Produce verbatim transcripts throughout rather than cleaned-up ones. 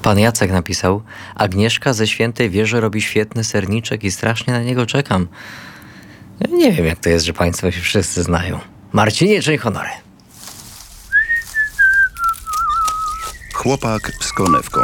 Pan Jacek napisał: Agnieszka ze Świętej Wieży robi świetny serniczek i strasznie na niego czekam. Nie wiem, jak to jest, że państwo się wszyscy znają. Marcinie, czyń honory. Chłopak z konewką.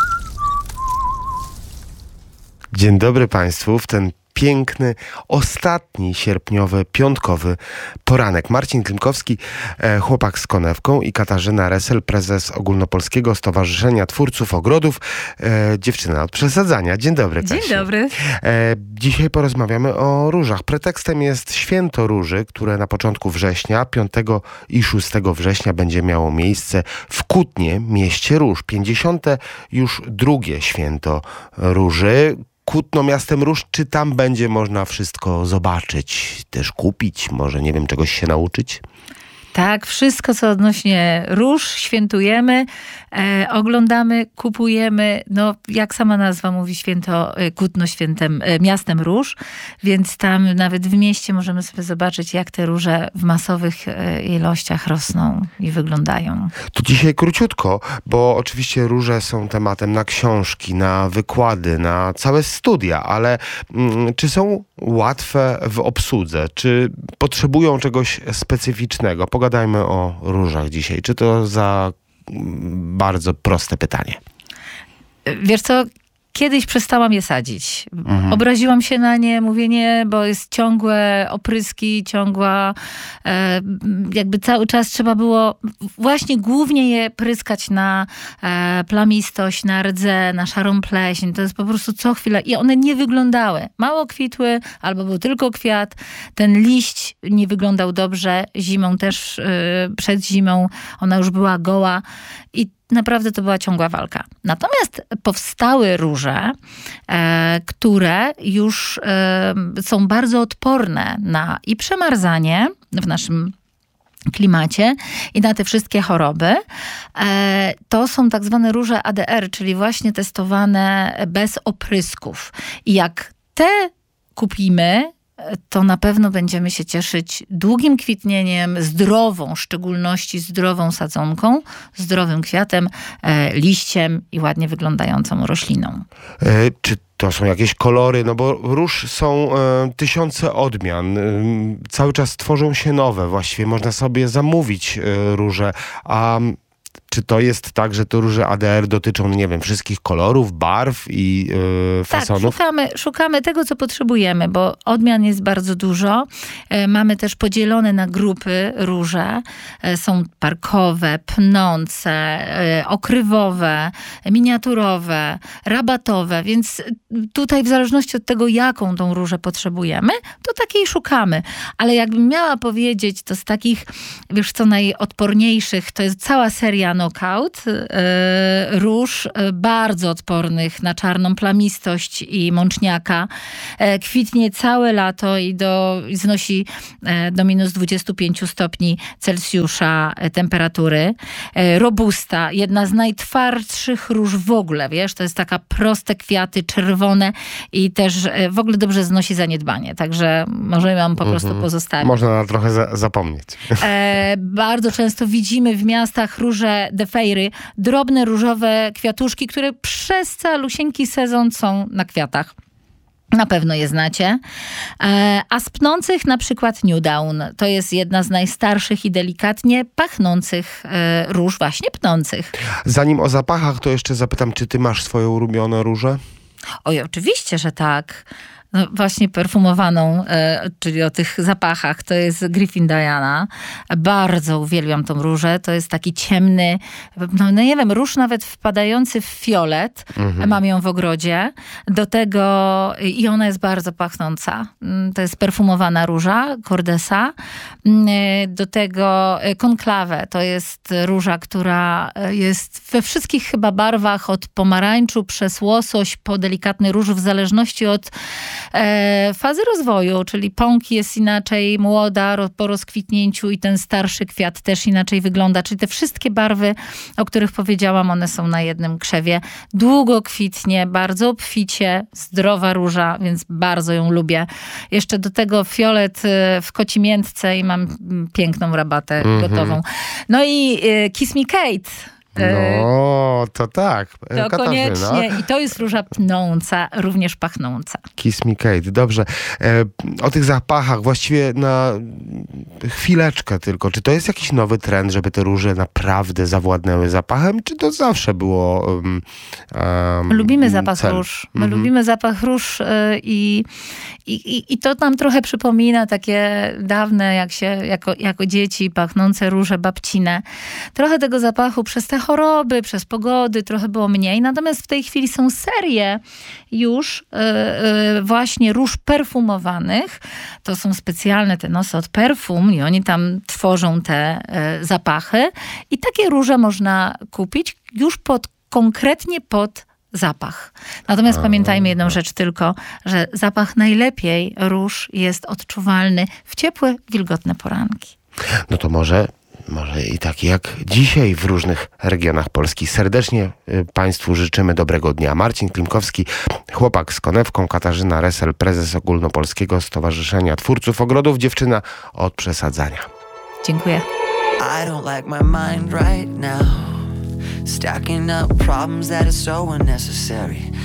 Dzień dobry Państwu w ten piękny, ostatni sierpniowy, piątkowy poranek. Marcin Klimkowski, e, chłopak z konewką, i Katarzyna Resel, prezes Ogólnopolskiego Stowarzyszenia Twórców Ogrodów. E, dziewczyna od przesadzania. Dzień dobry, Dzień Kasiu. dobry. E, dzisiaj porozmawiamy o różach. Pretekstem jest Święto Róży, które na początku września, piątego i szóstego września będzie miało miejsce w Kutnie, mieście róż. pięćdziesiąte już drugie Święto Róży. Kutno miastem róż, czy tam będzie można wszystko zobaczyć, też kupić, może, nie wiem, czegoś się nauczyć? Tak, wszystko co odnośnie róż świętujemy, e, oglądamy, kupujemy. No, jak sama nazwa mówi, święto e, Kutno świętem, e, miastem róż, więc tam nawet w mieście możemy sobie zobaczyć, jak te róże w masowych e, ilościach rosną i wyglądają. To dzisiaj króciutko, bo oczywiście róże są tematem na książki, na wykłady, na całe studia, ale mm, czy są łatwe w obsłudze? Czy potrzebują czegoś specyficznego? Pogadajmy o różach dzisiaj. Czy to za mm, bardzo proste pytanie? Wiesz co? Kiedyś przestałam je sadzić. Mhm. Obraziłam się na nie, mówię nie, bo jest ciągłe opryski, ciągła, e, jakby cały czas trzeba było właśnie głównie je pryskać na e, plamistość, na rdze, na szarą pleśń. To jest po prostu co chwilę. I one nie wyglądały. Mało kwitły, albo był tylko kwiat. Ten liść nie wyglądał dobrze. Zimą też, e, przed zimą ona już była goła. I naprawdę to była ciągła walka. Natomiast powstały róże, e, które już e, są bardzo odporne na i przemarzanie w naszym klimacie i na te wszystkie choroby. E, to są tak zwane róże A D R, czyli właśnie testowane bez oprysków. I jak te kupimy, to na pewno będziemy się cieszyć długim kwitnieniem, zdrową, w szczególności zdrową sadzonką, zdrowym kwiatem, e, liściem i ładnie wyglądającą rośliną. E, czy to są jakieś kolory? No bo róż są e, tysiące odmian. E, cały czas tworzą się nowe. Właściwie można sobie zamówić e, róże. A czy to jest tak, że te róże A D R dotyczą, nie wiem, wszystkich kolorów, barw i yy, fasonów? Tak, szukamy, szukamy tego, co potrzebujemy, bo odmian jest bardzo dużo. E, mamy też podzielone na grupy róże. E, są parkowe, pnące, e, okrywowe, miniaturowe, rabatowe, więc tutaj w zależności od tego, jaką tą różę potrzebujemy, to takiej szukamy. Ale jakbym miała powiedzieć, to z takich, wiesz co, najodporniejszych, to jest cała seria Knockout, e, róż e, bardzo odpornych na czarną plamistość i mączniaka. E, kwitnie całe lato i, do, i znosi e, do minus dwudziestu pięciu stopni Celsjusza e, temperatury. E, robusta, jedna z najtwardszych róż w ogóle, wiesz, to jest taka proste kwiaty, czerwone i też e, w ogóle dobrze znosi zaniedbanie, także możemy ją po prostu Mhm. pozostawić. Można na trochę za- zapomnieć. E, bardzo często widzimy w miastach róże de Feiry, drobne różowe kwiatuszki, które przez calusieńki sezon są na kwiatach. Na pewno je znacie. E, a z pnących na przykład New Dawn. To jest jedna z najstarszych i delikatnie pachnących e, róż, właśnie pnących. Zanim o zapachach, to jeszcze zapytam, czy ty masz swoją ulubioną różę? Oj, oczywiście, że tak. No właśnie perfumowaną, e, czyli o tych zapachach, to jest Griffin Diana. Bardzo uwielbiam tą różę. To jest taki ciemny, no, no nie wiem, róż nawet wpadający w fiolet. Mhm. Mam ją w ogrodzie. Do tego, i ona jest bardzo pachnąca. To jest perfumowana róża, Cordesa. Do tego Conclave. To jest róża, która jest we wszystkich chyba barwach, od pomarańczu przez łosoś po delikatny róż, w zależności od e, fazy rozwoju, czyli pąk jest inaczej młoda ro, po rozkwitnięciu i ten starszy kwiat też inaczej wygląda. Czyli te wszystkie barwy, o których powiedziałam, one są na jednym krzewie. Długo kwitnie, bardzo obficie, zdrowa róża, więc bardzo ją lubię. Jeszcze do tego fiolet w kocimiętce i mam piękną rabatę Mhm. gotową. No i e, Kiss Me Kate. No, to tak. To Katarzyna. koniecznie. I to jest róża pnąca, również pachnąca. Kiss Me Kate. Dobrze. E, o tych zapachach właściwie na chwileczkę tylko. Czy to jest jakiś nowy trend, żeby te róże naprawdę zawładnęły zapachem? Czy to zawsze było um, um, Lubimy zapach cel? róż. My Mhm. lubimy zapach róż y, i, i, i to nam trochę przypomina takie dawne, jak się jako, jako dzieci, pachnące róże babcine. Trochę tego zapachu przez te choroby, przez pogody trochę było mniej. Natomiast w tej chwili są serie już y, y, właśnie róż perfumowanych. To są specjalne te nosy od perfum i oni tam tworzą te y, zapachy. I takie róże można kupić już pod konkretnie pod zapach. Natomiast pamiętajmy jedną rzecz tylko, że zapach najlepiej róż jest odczuwalny w ciepłe, wilgotne poranki. No to może, może i tak jak dzisiaj w różnych regionach Polski. Serdecznie y, Państwu życzymy dobrego dnia. Marcin Klimkowski, chłopak z konewką, Katarzyna Resel, prezes Ogólnopolskiego Stowarzyszenia Twórców Ogrodów, dziewczyna od przesadzania. Dziękuję. I don't like my mind right now. Stacking up problems that are so unnecessary.